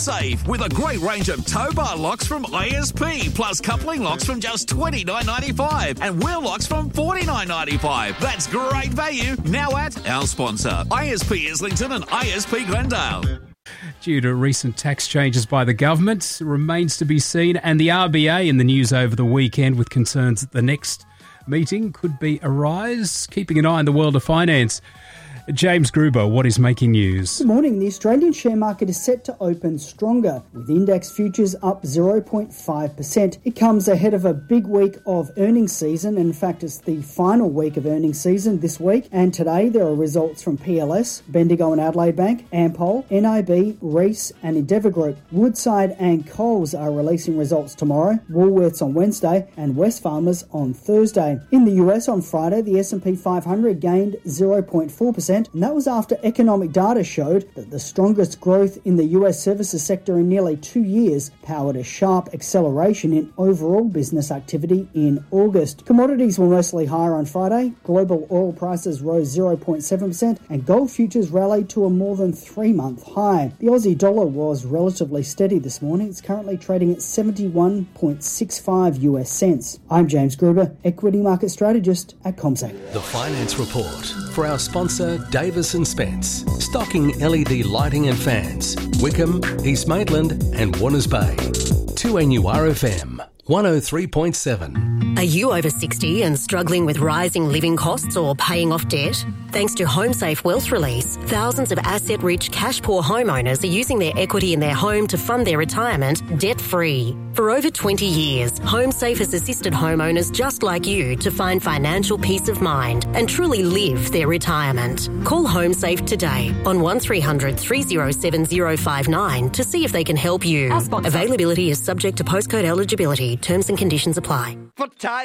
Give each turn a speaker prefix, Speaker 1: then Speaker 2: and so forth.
Speaker 1: Safe with a great range of tow bar locks from ISP, plus coupling locks from just $29.95 and wheel locks from $49.95. That's great value now at our sponsor, ISP Islington and ISP Glendale.
Speaker 2: Due to recent tax changes by the government, remains to be seen, and the RBA in the news over the weekend with concerns that the next meeting could be a rise. Keeping an eye on the world of finance. James Gruber, what is making news?
Speaker 3: Good morning. The Australian share market is set to open stronger, with index futures up 0.5%. It comes ahead of a big week of earnings season. In fact, it's the final week of earnings season this week. And today there are results from PLS, Bendigo and Adelaide Bank, Ampol, NIB, Reece and Endeavour Group. Woodside and Coles are releasing results tomorrow, Woolworths on Wednesday and Wesfarmers on Thursday. In the US on Friday, the S&P 500 gained 0.4%. And that was after economic data showed that the strongest growth in the US services sector in nearly 2 years powered a sharp acceleration in overall business activity in August. Commodities were mostly higher on Friday. Global oil prices rose 0.7% and gold futures rallied to a more than 3-month high. The Aussie dollar was relatively steady this morning. It's currently trading at 71.65 US cents. I'm James Gruber, equity market strategist at CommSec.
Speaker 4: The Finance Report for our sponsor Davis & Spence, stocking LED lighting and fans, Wickham, East Maitland and Warners Bay. 2NURFM 103.7.
Speaker 5: Are you over 60 and struggling with rising living costs or paying off debt? Thanks to HomeSafe Wealth Release, thousands of asset-rich, cash-poor homeowners are using their equity in their home to fund their retirement debt-free. For over 20 years, HomeSafe has assisted homeowners just like you to find financial peace of mind and truly live their retirement. Call HomeSafe today on 1300 307 059 to see if they can help you. Availability is subject to postcode eligibility. Terms and conditions apply.